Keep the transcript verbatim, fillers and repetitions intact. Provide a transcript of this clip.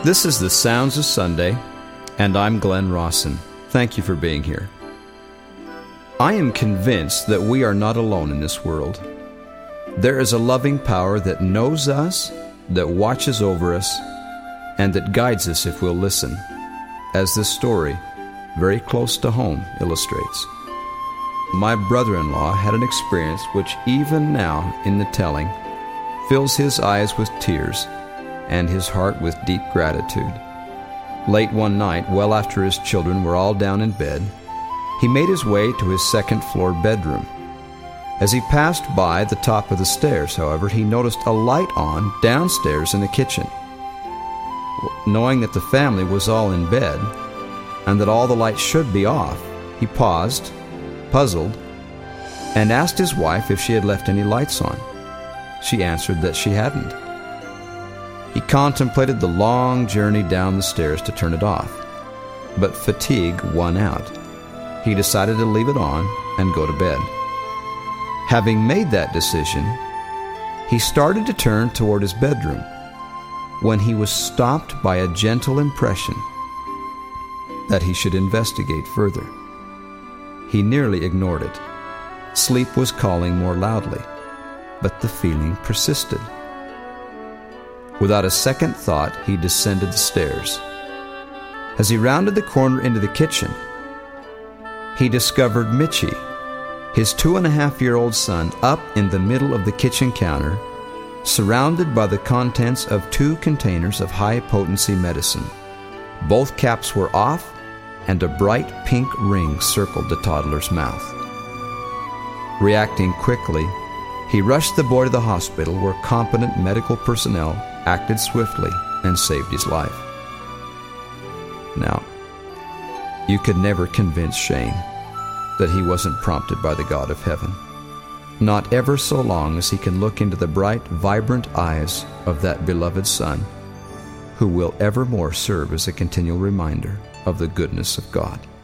This is the Sounds of Sunday, and I'm Glenn Rawson. Thank you for being here. I am convinced that we are not alone in this world. There is a loving power that knows us, that watches over us, and that guides us if we'll listen, as this story, very close to home, illustrates. My brother-in-law had an experience which even now, in the telling, fills his eyes with tears and his heart with deep gratitude. Late one night, well after his children were all down in bed, he made his way to his second-floor bedroom. As he passed by the top of the stairs, however, he noticed a light on downstairs in the kitchen. Knowing that the family was all in bed and that all the lights should be off, he paused, puzzled, and asked his wife if she had left any lights on. She answered that she hadn't. He contemplated the long journey down the stairs to turn it off, but fatigue won out. He decided to leave it on and go to bed. Having made that decision, he started to turn toward his bedroom when he was stopped by a gentle impression that he should investigate further. He nearly ignored it. Sleep was calling more loudly, but the feeling persisted. Without a second thought, he descended the stairs. As he rounded the corner into the kitchen, he discovered Mitchie, his two-and-a-half-year-old son, up in the middle of the kitchen counter, surrounded by the contents of two containers of high-potency medicine. Both caps were off, and a bright pink ring circled the toddler's mouth. Reacting quickly, he rushed the boy to the hospital where competent medical personnel acted swiftly and saved his life. Now, you could never convince Shane that he wasn't prompted by the God of heaven, not ever so long as he can look into the bright, vibrant eyes of that beloved Son, who will evermore serve as a continual reminder of the goodness of God.